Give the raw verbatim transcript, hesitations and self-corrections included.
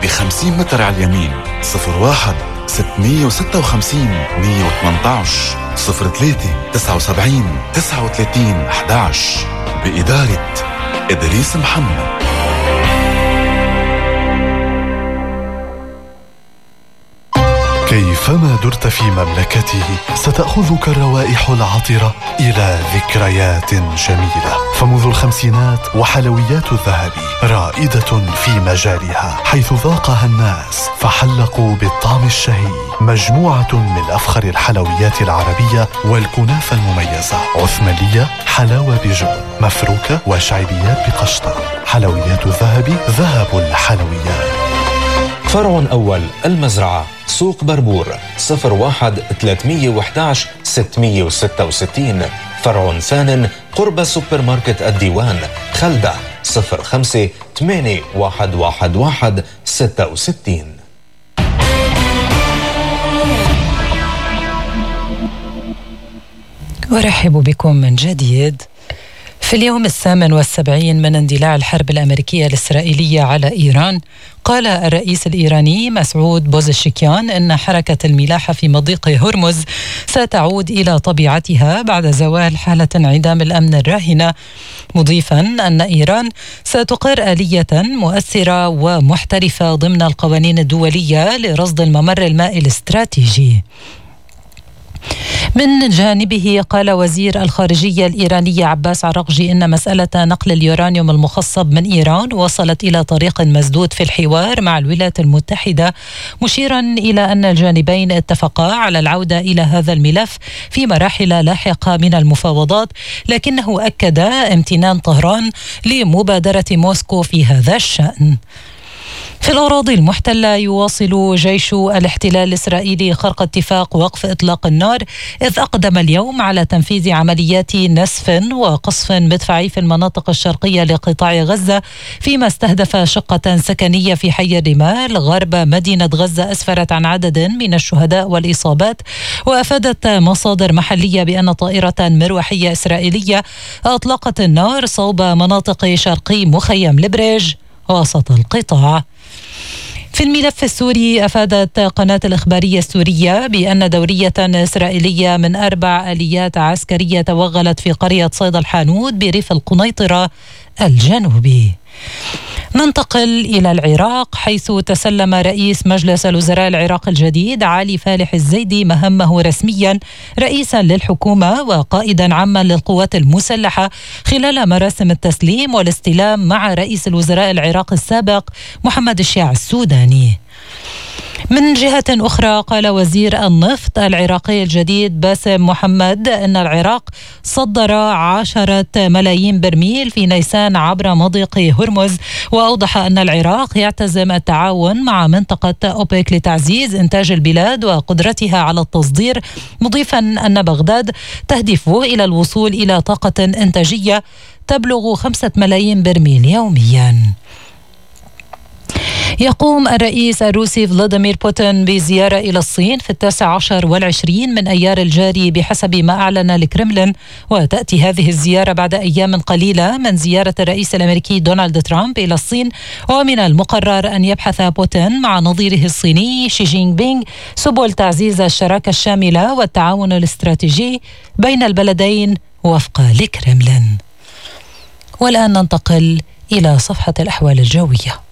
بخمسين متر على اليمين. صفر واحد ستمية وستة وخمسين مية وثمانية عشر. صفر ثلاثة تسعة وسبعين تسعة وثلاثين أحد عشر. بإدارة إدريس محمد. كيفما درت في مملكته ستأخذك الروائح العطرة إلى ذكريات جميلة. فمنذ الخمسينات وحلويات الذهبي رائدة في مجالها، حيث ذاقها الناس فحلقوا بالطعم الشهي. مجموعة من أفخر الحلويات العربية والكنافة المميزة: عثمانية، حلاوة بجبن، مفروكة، وشعبيات بقشطة. حلويات الذهبي، ذهب الحلويات. فرع أول المزرعة، سوق بربور، صفر واحد ثلاثمية وإحدى عشر ستمية وستة وستين. فرع ثان قرب سوبر ماركت الديوان، خلدة، صفر خمسة ثمانية واحد واحد واحد ستة وستين. أرحب بكم من جديد. في اليوم الثامن والسبعين من اندلاع الحرب الأمريكية الإسرائيلية على إيران، قال الرئيس الإيراني مسعود بوزشكيان إن حركة الملاحة في مضيق هرمز ستعود إلى طبيعتها بعد زوال حالة انعدام الأمن الراهنة، مضيفا أن إيران ستقر آلية مؤثرة ومحترفة ضمن القوانين الدولية لرصد الممر المائي الاستراتيجي. من جانبه قال وزير الخارجية الإيراني عباس عراقجي إن مسألة نقل اليورانيوم المخصب من إيران وصلت إلى طريق مسدود في الحوار مع الولايات المتحدة، مشيرا إلى أن الجانبين اتفقا على العودة إلى هذا الملف في مراحل لاحقة من المفاوضات، لكنه أكد امتنان طهران لمبادرة موسكو في هذا الشأن. في الأراضي المحتلة يواصل جيش الاحتلال الإسرائيلي خرق اتفاق وقف إطلاق النار، إذ أقدم اليوم على تنفيذ عمليات نسف وقصف مدفعي في المناطق الشرقية لقطاع غزة، فيما استهدف شقة سكنية في حي الرمال غرب مدينة غزة أسفرت عن عدد من الشهداء والإصابات. وأفادت مصادر محلية بأن طائرة مروحية إسرائيلية أطلقت النار صوب مناطق شرقي مخيم البريج وسط القطاع. في الملف السوري، أفادت قناة الإخبارية السورية بأن دورية إسرائيلية من أربع آليات عسكرية توغلت في قرية صيد الحانوت بريف القنيطرة الجنوبي. ننتقل إلى العراق، حيث تسلم رئيس مجلس الوزراء العراق الجديد علي فالح الزيدي مهمه رسميا رئيسا للحكومة وقائدا عاما للقوات المسلحة خلال مراسم التسليم والاستلام مع رئيس الوزراء العراق السابق محمد الشيع السوداني. من جهة أخرى، قال وزير النفط العراقي الجديد باسم محمد أن العراق صدر عشرة ملايين برميل في نيسان عبر مضيق هرمز، وأوضح أن العراق يعتزم التعاون مع منطقة أوبك لتعزيز إنتاج البلاد وقدرتها على التصدير، مضيفا أن بغداد تهدف إلى الوصول إلى طاقة إنتاجية تبلغ خمسة ملايين برميل يوميا. يقوم الرئيس الروسي فلاديمير بوتين بزيارة إلى الصين في التاسع عشر والعشرين من أيار الجاري بحسب ما أعلن الكرملين، وتأتي هذه الزيارة بعد أيام قليلة من زيارة الرئيس الأمريكي دونالد ترامب إلى الصين. ومن المقرر أن يبحث بوتين مع نظيره الصيني شي جين بينغ سبل تعزيز الشراكة الشاملة والتعاون الاستراتيجي بين البلدين وفق الكرملين. والآن ننتقل إلى صفحة الأحوال الجوية.